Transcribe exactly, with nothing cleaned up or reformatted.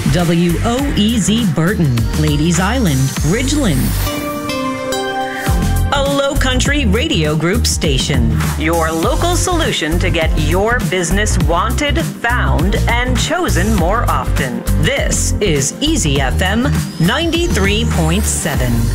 W O E Z Burton, Ladies Island, Ridgeland. A Low Country Radio Group station. Your local solution to get your business wanted, found, and chosen more often. This is Easy F M ninety-three point seven.